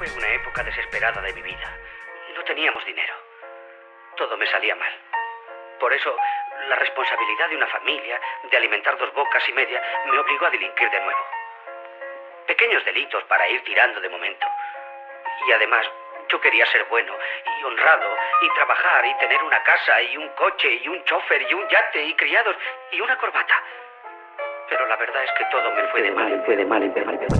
Fue una época desesperada de mi vida. No teníamos dinero. Todo me salía mal. Por eso, la responsabilidad de una familia, de alimentar 2 bocas y media, me obligó a delinquir de nuevo. Pequeños delitos para ir tirando de momento. Y además, yo quería ser bueno y honrado y trabajar y tener una casa y un coche y un chofer y un yate y criados y una corbata. Pero la verdad es que todo me fue de mal en mal.